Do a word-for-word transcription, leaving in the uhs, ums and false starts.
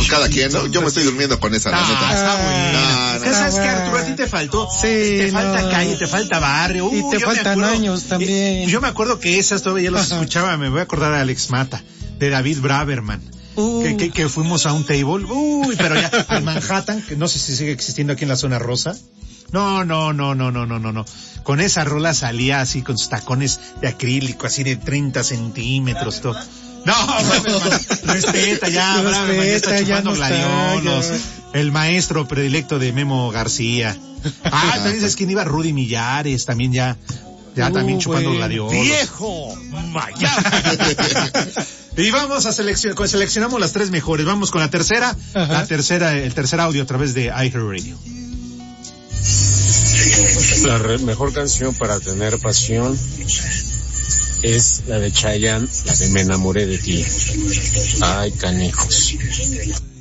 cada quien, ¿no? Yo me estoy durmiendo con esa, la Ah, neta. está bueno. No, no, ¿Qué sabes no. qué, Arturo? A ti te faltó. Sí, te falta no. calle, te falta barrio. Uh, Y te yo me faltan acuerdo- años también. Yo me acuerdo que esas todavía los Ajá. escuchaba, me voy a acordar de Alex Mata, de David Braverman. Uh. Que, que, que fuimos a un table, uy, pero ya al Manhattan, que no sé si sigue existiendo aquí en la zona rosa. No, no, no, no, no, no, no, no. Con esa rola salía así con sus tacones de acrílico, así de treinta centímetros, todo. No, Braverman, respeta ya, Braverman, ya está Respeta, ya chupando no está, gladiolos. ya. El maestro predilecto de Memo García. Ah, también dices quién iba, Rudy Millares, también ya, ya Uh, también chupando bueno. gladiolos. ¡Viejo! ¡Mayame! Y vamos a seleccionar, seleccionamos las tres mejores. Vamos con la tercera, Ajá. la tercera, el tercer audio a través de iHeartRadio. La re- mejor canción para tener pasión es la de Chayanne, la de Me enamoré de ti. Ay, canijos.